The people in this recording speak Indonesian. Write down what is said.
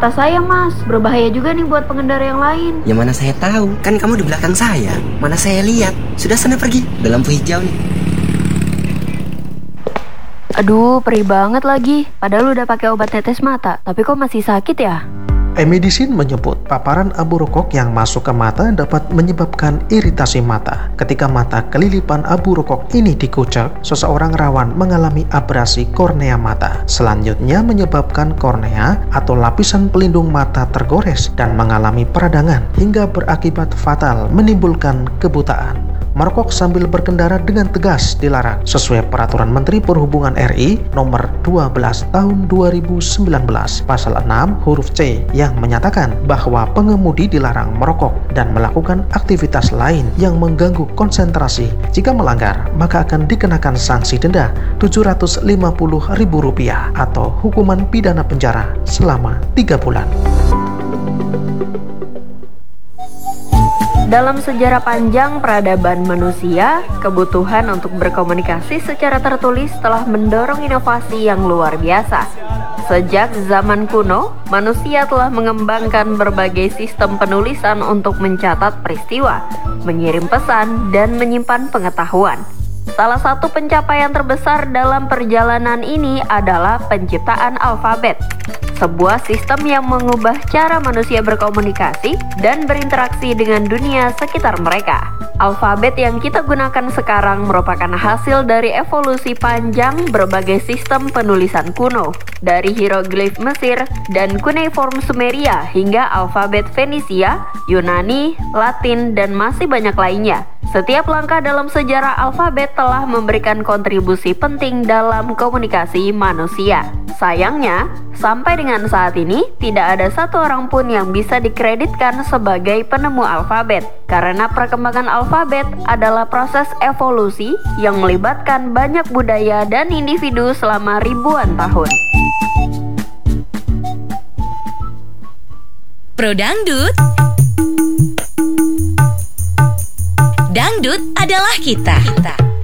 mata saya, Mas. Berbahaya juga nih buat pengendara yang lain. Ya mana saya tahu, kan kamu di belakang saya. Mana saya lihat. Sudah sana pergi, udah lampu hijau nih. Aduh, perih banget lagi. Padahal udah pakai obat tetes mata, tapi kok masih sakit ya? E-medicine menyebut paparan abu rokok yang masuk ke mata dapat menyebabkan iritasi mata. Ketika mata kelilipan abu rokok ini dikucek, seseorang rawan mengalami abrasi kornea mata. Selanjutnya menyebabkan kornea atau lapisan pelindung mata tergores dan mengalami peradangan hingga berakibat fatal menimbulkan kebutaan. Merokok sambil berkendara dengan tegas dilarang sesuai Peraturan Menteri Perhubungan RI Nomor 12 Tahun 2019 Pasal 6 huruf C yang menyatakan bahwa pengemudi dilarang merokok dan melakukan aktivitas lain yang mengganggu konsentrasi. Jika melanggar, maka akan dikenakan sanksi denda Rp750.000 atau hukuman pidana penjara selama 3 bulan. Dalam sejarah panjang peradaban manusia, kebutuhan untuk berkomunikasi secara tertulis telah mendorong inovasi yang luar biasa. Sejak zaman kuno, manusia telah mengembangkan berbagai sistem penulisan untuk mencatat peristiwa, mengirim pesan, dan menyimpan pengetahuan. Salah satu pencapaian terbesar dalam perjalanan ini adalah penciptaan alfabet, sebuah sistem yang mengubah cara manusia berkomunikasi dan berinteraksi dengan dunia sekitar mereka. Alfabet yang kita gunakan sekarang merupakan hasil dari evolusi panjang berbagai sistem penulisan kuno, dari hieroglif Mesir dan cuneiform Sumeria hingga alfabet Fenisia, Yunani, Latin, dan masih banyak lainnya. Setiap langkah dalam sejarah alfabet telah memberikan kontribusi penting dalam komunikasi manusia. Sayangnya, sampai dengan saat ini, tidak ada satu orang pun yang bisa dikreditkan sebagai penemu alfabet, karena perkembangan alfabet adalah proses evolusi yang melibatkan banyak budaya dan individu selama ribuan tahun. Pro Dangdut. Dangdut adalah kita.